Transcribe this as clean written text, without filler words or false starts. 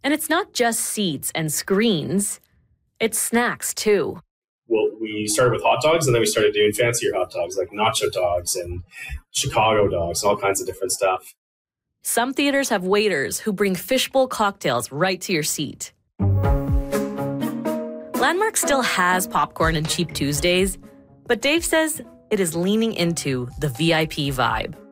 And it's not just seats and screens, it's snacks too. Well, we started with hot dogs, and then we started doing fancier hot dogs like nacho dogs and Chicago dogs and all kinds of different stuff. Some theaters have waiters who bring fishbowl cocktails right to your seat. Landmark still has popcorn and cheap Tuesdays, but Dave says it is leaning into the VIP vibe.